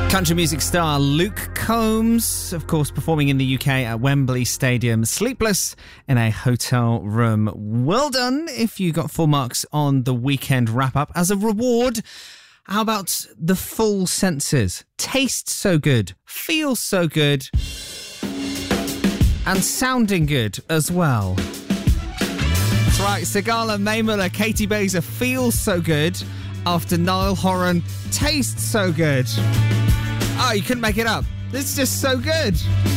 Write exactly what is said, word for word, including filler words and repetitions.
Country music star Luke Combs, of course, performing in the U K at Wembley Stadium, sleepless in a hotel room. Well done if you got full marks on the weekend wrap-up. As a reward, how about the full senses? Tastes so good, feels so good, and sounding good as well. That's right, Sigala, Maymula, Katie Baser feels so good after Niall Horan tastes so good. Oh, you couldn't make it up. It's just so good.